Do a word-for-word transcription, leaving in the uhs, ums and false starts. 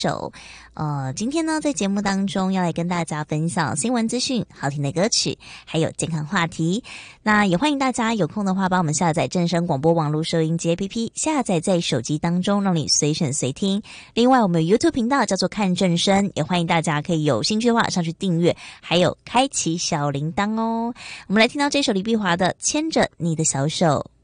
手。呃，今天呢，在节目当中要来跟大家分享新闻资讯、好听的歌曲，还有健康话题。那也欢迎大家有空的话，帮我们下载正声广播网络收音机 A P P， 下载在手机当中，让你随选随听。另外，我们有 YouTube 频道叫做看正声，也欢迎大家可以有兴趣的话上去订阅，还有开启小铃铛哦。我们来听到这首李碧华的《牵着你的小手》。